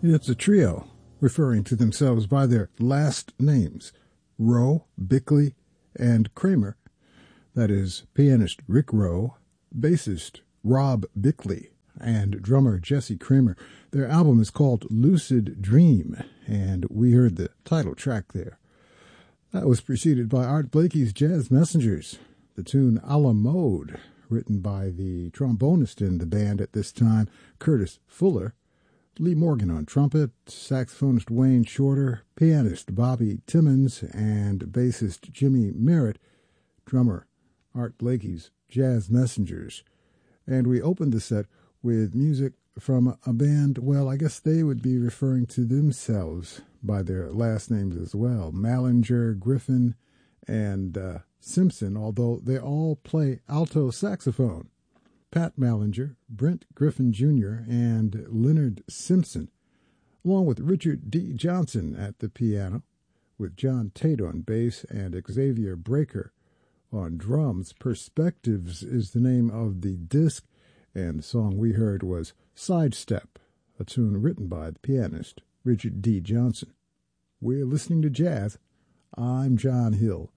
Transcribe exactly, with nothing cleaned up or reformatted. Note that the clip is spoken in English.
It's a trio referring to themselves by their last names, Rowe, Bickley, and Kramer. That is, pianist Rick Rowe, bassist Rob Bickley, and drummer Jesse Kramer. Their album is called Lucid Dream, and we heard the title track there. That was preceded by Art Blakey's Jazz Messengers, the tune A la Mode, written by the trombonist in the band at this time, Curtis Fuller, Lee Morgan on trumpet, saxophonist Wayne Shorter, pianist Bobby Timmons, and bassist Jimmy Merritt, drummer Art Blakey's Jazz Messengers. And we opened the set with music from a band, well, I guess they would be referring to themselves by their last names as well, Mallinger, Griffin, and uh, Simpson, although they all play alto saxophone. Pat Mallinger, Brent Griffin Junior, and Leonard Simpson, along with Richard D. Johnson at the piano, with John Tate on bass and Xavier Breaker on drums. Perspectives is the name of the disc, and the song we heard was Sidestep, a tune written by the pianist Richard D. Johnson. We're listening to jazz. I'm John Hill.